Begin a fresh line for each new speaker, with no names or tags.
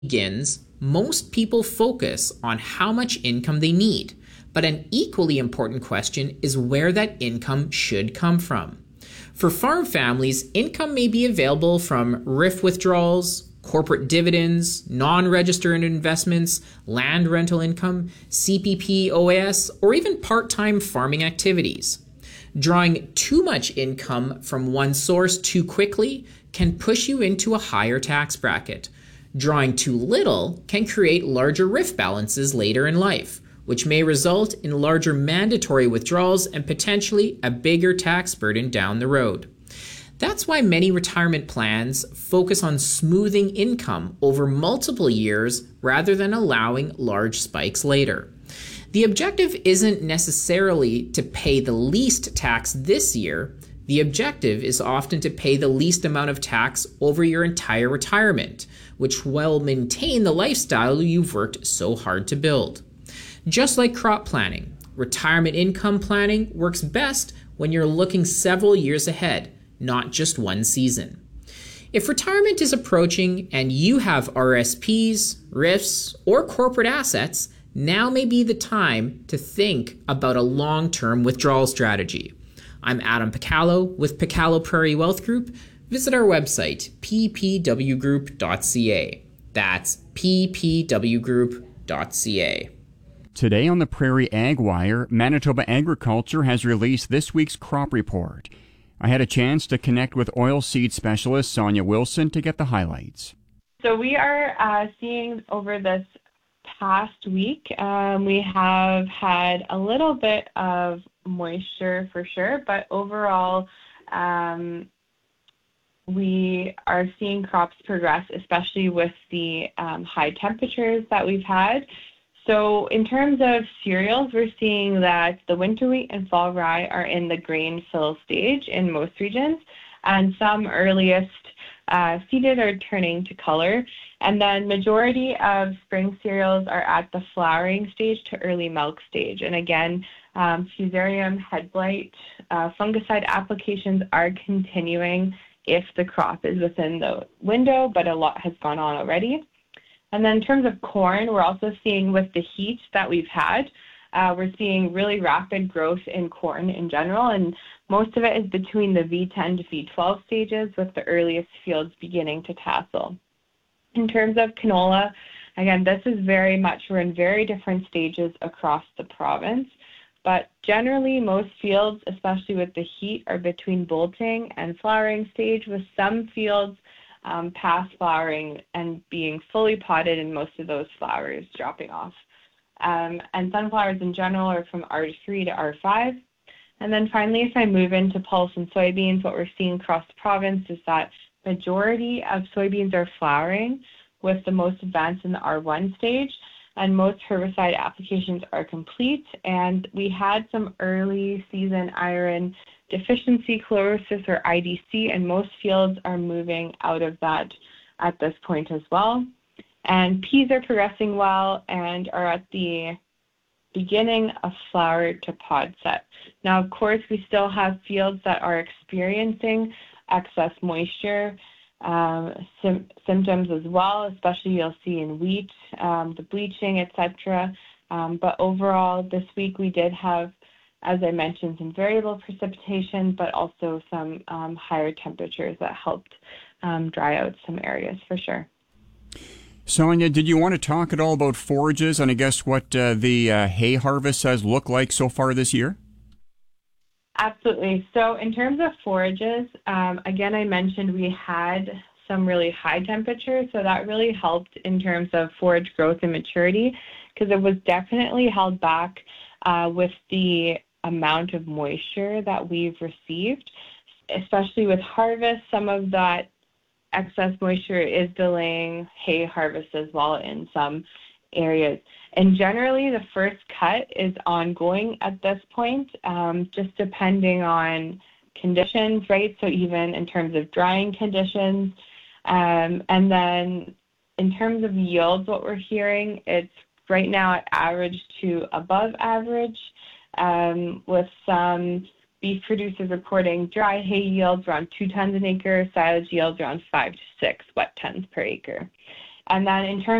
begins, most people focus on how much income they need, but an equally important question is where that income should come from. For farm families, income may be available from RIF withdrawals, corporate dividends, non-registered investments, land rental income, CPP, OAS, or even part-time farming activities. Drawing too much income from one source too quickly can push you into a higher tax bracket. Drawing too little can create larger RIF balances later in life, which may result in larger mandatory withdrawals and potentially a bigger tax burden down the road. That's why many retirement plans focus on smoothing income over multiple years rather than allowing large spikes later. The objective isn't necessarily to pay the least tax this year. The objective is often to pay the least amount of tax over your entire retirement, which will maintain the lifestyle you've worked so hard to build. Just like crop planning, retirement income planning works best when you're looking several years ahead, not just one season. If retirement is approaching and you have RSPs, RIFs, or corporate assets, now may be the time to think about a long-term withdrawal strategy. I'm Adam Picallo with Picallo Prairie Wealth Group. Visit our website, ppwgroup.ca. That's ppwgroup.ca.
Today on the Prairie Ag Wire, Manitoba Agriculture has released this week's crop report. I had a chance to connect with oilseed specialist Sonia Wilson to get the highlights.
So we are seeing over this past week, we have had a little bit of moisture for sure, but overall we are seeing crops progress, especially with the high temperatures that we've had. So in terms of cereals, we're seeing that the winter wheat and fall rye are in the grain fill stage in most regions, and some earliest seeded are turning to color. And then majority of spring cereals are at the flowering stage to early milk stage. And again, Fusarium head blight fungicide applications are continuing if the crop is within the window, but a lot has gone on already. And then in terms of corn, we're also seeing with the heat that we've had, we're seeing really rapid growth in corn in general, and most of it is between the V10 to V12 stages, with the earliest fields beginning to tassel. In terms of canola, again, this is very much, we're in very different stages across the province, but generally most fields, especially with the heat, are between bolting and flowering stage, with some fields past flowering and being fully potted and most of those flowers dropping off. And sunflowers in general are from R3 to R5. And then finally, if I move into pulse and soybeans, what we're seeing across the province is that majority of soybeans are flowering, with the most advanced in the R1 stage, and most herbicide applications are complete. And we had some early season iron deficiency chlorosis or IDC, and most fields are moving out of that at this point as well. And peas are progressing well and are at the beginning of flower to pod set. Now, of course, we still have fields that are experiencing excess moisture symptoms as well, especially you'll see in wheat, the bleaching, etc. But overall, this week we did have, as I mentioned, some variable precipitation, but also some higher temperatures that helped dry out some areas for sure.
Sonia, did you want to talk at all about forages and I guess what the hay harvest has looked like so far this year?
Absolutely. So in terms of forages, again, I mentioned we had some really high temperatures, so that really helped in terms of forage growth and maturity, because it was definitely held back with the amount of moisture that we've received, especially with harvest. Some of that excess moisture is delaying hay harvest as well in some areas. And generally, the first cut is ongoing at this point, just depending on conditions, right? So even in terms of drying conditions. And then in terms of yields, what we're hearing, it's right now at average to above average, with some beef producers reporting dry hay yields around 2 tons an acre, silage yields around 5 to 6 wet tons per acre. And then in terms